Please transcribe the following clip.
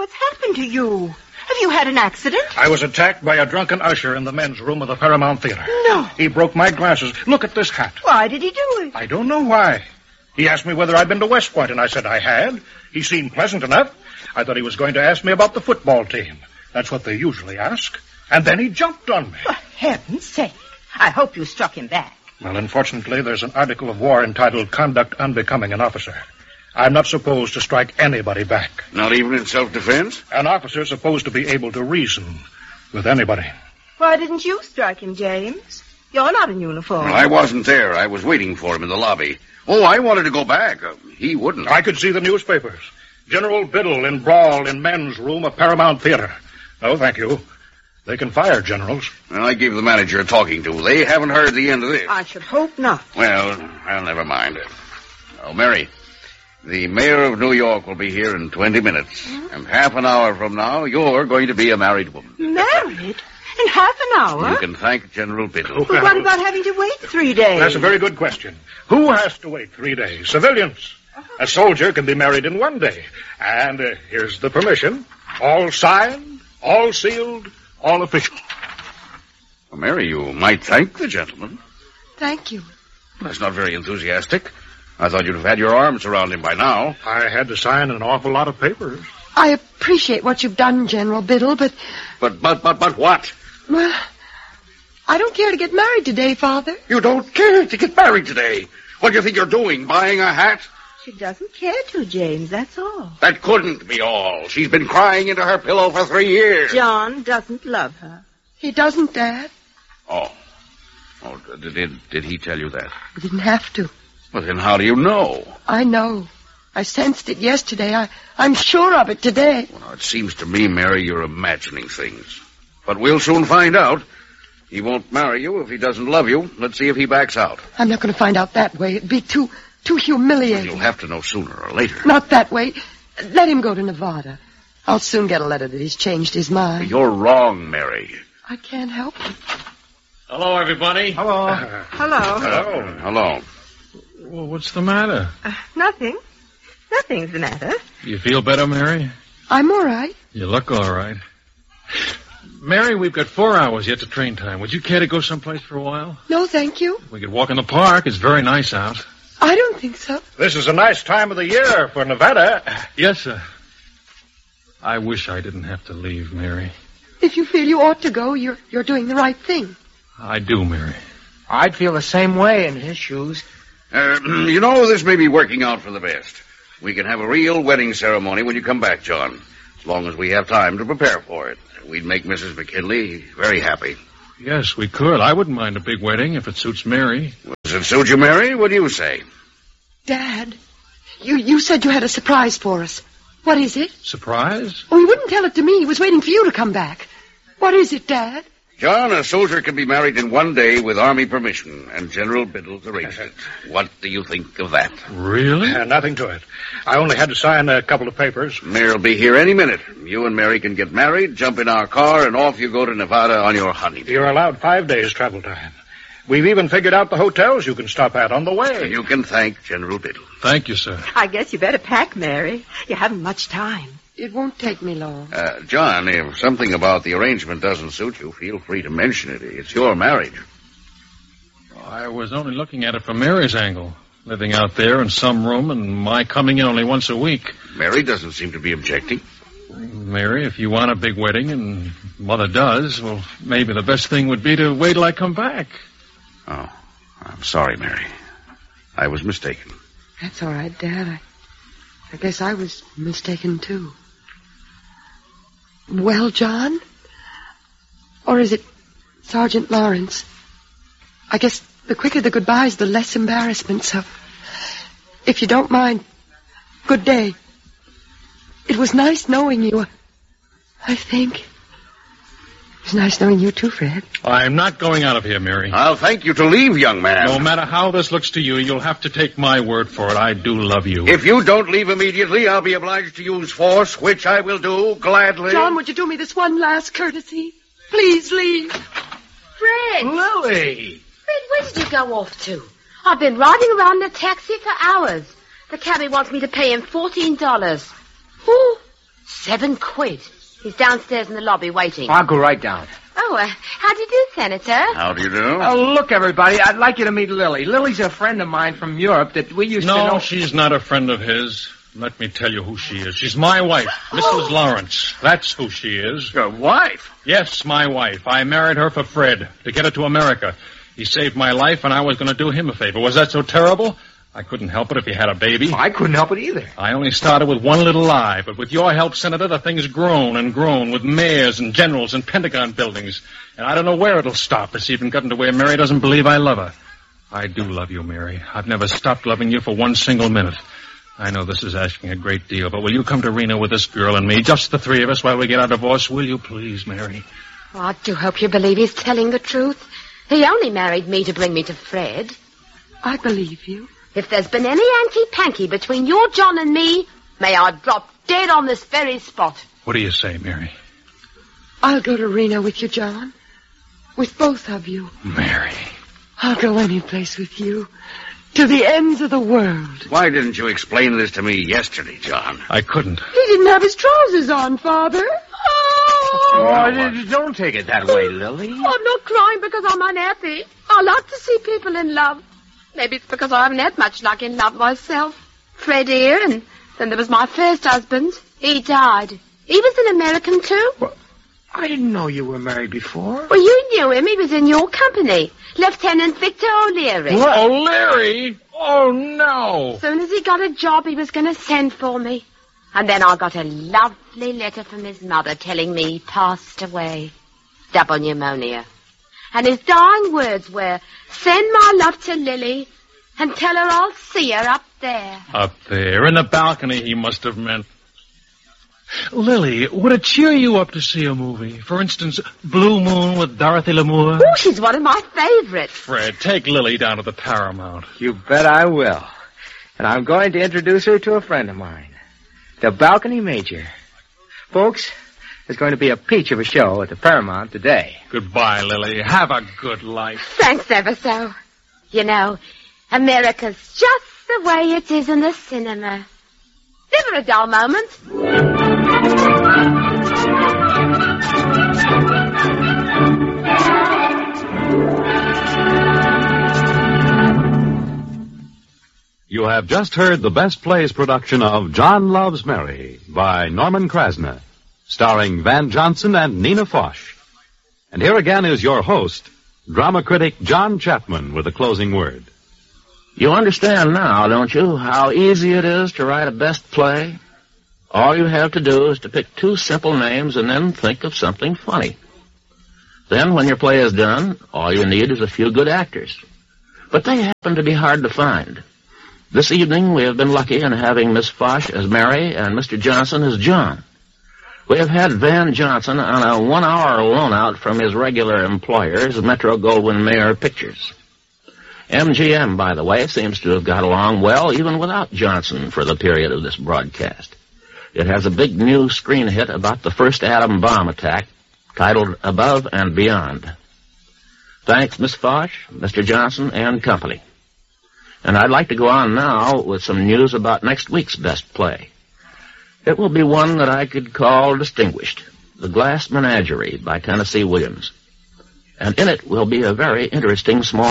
what's happened to you? Have you had an accident? I was attacked by a drunken usher in the men's room of the Paramount Theater. No. He broke my glasses. Look at this hat. Why did he do it? I don't know why. He asked me whether I'd been to West Point, and I said I had. He seemed pleasant enough. I thought he was going to ask me about the football team. That's what they usually ask. And then he jumped on me. For heaven's sake. I hope you struck him back. Well, unfortunately, there's an article of war entitled Conduct Unbecoming an Officer. I'm not supposed to strike anybody back. Not even in self-defense? An officer's supposed to be able to reason with anybody. Why didn't you strike him, James? You're not in uniform. Well, I wasn't there. I was waiting for him in the lobby. Oh, I wanted to go back. He wouldn't. I could see the newspapers. General Biddle in brawl in men's room of Paramount Theater. No, thank you. They can fire generals. Well, I gave the manager a talking to. They haven't heard the end of this. I should hope not. Well, never mind. Oh, Mary, the mayor of New York will be here in 20 minutes. And half an hour from now, you're going to be a married woman. Married? In half an hour? You can thank General Biddle. But what about having to wait 3 days? That's a very good question. Who has to wait 3 days? Civilians. A soldier can be married in 1 day. And here's the permission. All signed, all sealed, all official. Well, Mary, you might thank the gentleman. Thank you. That's not very enthusiastic. I thought you'd have had your arms around him by now. I had to sign an awful lot of papers. I appreciate what you've done, General Biddle, but... But what? Well, I don't care to get married today, Father. You don't care to get married today? What do you think you're doing, buying a hat? She doesn't care to, James, that's all. That couldn't be all. She's been crying into her pillow for 3 years. John doesn't love her. He doesn't, Dad. Oh, did he tell you that? He didn't have to. Well, then how do you know? I know. I sensed it yesterday. I'm sure of it today. Well, it seems to me, Mary, you're imagining things. But we'll soon find out. He won't marry you if he doesn't love you. Let's see if he backs out. I'm not going to find out that way. It'd be too humiliating. You'll have to know sooner or later. Not that way. Let him go to Nevada. I'll soon get a letter that he's changed his mind. You're wrong, Mary. I can't help it. Hello, everybody. Hello. Hello. Hello. Well, what's the matter? Nothing. Nothing's the matter. You feel better, Mary? I'm all right. You look all right. Mary, we've got 4 hours yet to train time. Would you care to go someplace for a while? No, thank you. We could walk in the park. It's very nice out. I don't think so. This is a nice time of the year for Nevada. Yes, sir. I wish I didn't have to leave, Mary. If you feel you ought to go, you're doing the right thing. I do, Mary. I'd feel the same way in his shoes. This may be working out for the best. We can have a real wedding ceremony when you come back, John. As long as we have time to prepare for it. We'd make Mrs. McKinley very happy. Yes, we could. I wouldn't mind a big wedding if it suits Mary. Does it suit you, Mary? What do you say? Dad, you said you had a surprise for us. What is it? Surprise? Oh, he wouldn't tell it to me. He was waiting for you to come back. What is it, Dad? John, a soldier can be married in 1 day with Army permission, and General Biddle's arranged it. What do you think of that? Really? Nothing to it. I only had to sign a couple of papers. Mary'll be here any minute. You and Mary can get married, jump in our car, and off you go to Nevada on your honeymoon. You're allowed 5 days travel time. We've even figured out the hotels you can stop at on the way. You can thank General Biddle. Thank you, sir. I guess you better pack, Mary. You haven't much time. It won't take me long. John, if something about the arrangement doesn't suit you, feel free to mention it. It's your marriage. I was only looking at it from Mary's angle. Living out there in some room and my coming in only once a week. Mary doesn't seem to be objecting. Mary, if you want a big wedding, and Mother does, well, maybe the best thing would be to wait till I come back. Oh, I'm sorry, Mary. I was mistaken. That's all right, Dad. I guess I was mistaken, too. Well, John? Or is it Sergeant Lawrence? I guess the quicker the goodbyes, the less embarrassment, so... If you don't mind, good day. It was nice knowing you, I think. It was nice knowing you, too, Fred. I'm not going out of here, Mary. I'll thank you to leave, young man. No matter how this looks to you, you'll have to take my word for it. I do love you. If you don't leave immediately, I'll be obliged to use force, which I will do gladly. John, would you do me this one last courtesy? Please leave. Fred! Lily! Fred, where did you go off to? I've been riding around in a taxi for hours. The cabbie wants me to pay him $14. Oh, 7 quid. He's downstairs in the lobby waiting. I'll go right down. Oh, how do you do, Senator? How do you do? Oh, look, everybody, I'd like you to meet Lily. Lily's a friend of mine from Europe that we used to know. No, she's not a friend of his. Let me tell you who she is. She's my wife, Mrs. Lawrence. That's who she is. Your wife? Yes, my wife. I married her for Fred, to get her to America. He saved my life, and I was going to do him a favor. Was that so terrible? I couldn't help it if he had a baby. I couldn't help it either. I only started with one little lie, but with your help, Senator, the thing's grown and grown with mayors and generals and Pentagon buildings. And I don't know where it'll stop. It's even gotten to where Mary doesn't believe I love her. I do love you, Mary. I've never stopped loving you for one single minute. I know this is asking a great deal, but will you come to Reno with this girl and me, just the 3 of us, while we get our divorce? Will you please, Mary? Oh, I do hope you believe he's telling the truth. He only married me to bring me to Fred. I believe you. If there's been any hanky-panky between your John and me, may I drop dead on this very spot. What do you say, Mary? I'll go to Reno with you, John. With both of you. Mary. I'll go any place with you. To the ends of the world. Why didn't you explain this to me yesterday, John? I couldn't. He didn't have his trousers on, Father. Oh, don't take it that way, Lily. I'm not crying because I'm unhappy. I like to see people in love. Maybe it's because I haven't had much luck in love myself. Fred here, and then there was my first husband. He died. He was an American, too. Well, I didn't know you were married before. Well, you knew him. He was in your company. Lieutenant Victor O'Leary. What? O'Leary? Oh, no. As soon as he got a job, he was going to send for me. And then I got a lovely letter from his mother telling me he passed away. Double pneumonia. And his dying words were, send my love to Lily and tell her I'll see her up there. Up there, in the balcony, he must have meant. Lily, would it cheer you up to see a movie? For instance, Blue Moon with Dorothy Lamour? Oh, she's one of my favorites. Fred, take Lily down to the Paramount. You bet I will. And I'm going to introduce her to a friend of mine, the Balcony Major. Folks, there's going to be a peach of a show at the Paramount today. Goodbye, Lily. Have a good life. Thanks ever so. You know, America's just the way it is in the cinema. Never a dull moment. You have just heard the Best Plays production of John Loves Mary by Norman Krasna, starring Van Johnson and Nina Foch. And here again is your host, drama critic John Chapman, with a closing word. You understand now, don't you, how easy it is to write a best play? All you have to do is to pick 2 simple names and then think of something funny. Then, when your play is done, all you need is a few good actors. But they happen to be hard to find. This evening, we have been lucky in having Miss Foch as Mary and Mr. Johnson as John. We have had Van Johnson on a 1-hour loan-out from his regular employers, Metro-Goldwyn-Mayer Pictures. MGM, by the way, seems to have got along well even without Johnson for the period of this broadcast. It has a big new screen hit about the first atom bomb attack, titled Above and Beyond. Thanks, Miss Foch, Mr. Johnson, and company. And I'd like to go on now with some news about next week's best play. It will be one that I could call distinguished, The Glass Menagerie by Tennessee Williams. And in it will be a very interesting small